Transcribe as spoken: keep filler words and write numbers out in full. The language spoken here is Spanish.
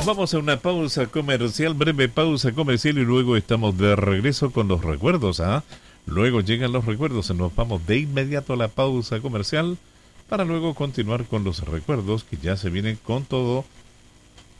vamos a una pausa comercial, breve pausa comercial y luego estamos de regreso con los recuerdos, ¿ah? Luego llegan los recuerdos, nos vamos de inmediato a la pausa comercial para luego continuar con los recuerdos que ya se vienen con todo